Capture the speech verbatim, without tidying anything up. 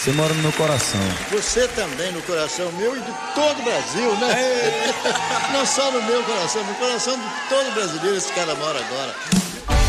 Você mora no meu coração. Você também no coração meu e de todo o Brasil, né? Não só no meu coração, no coração de todo brasileiro esse cara mora agora.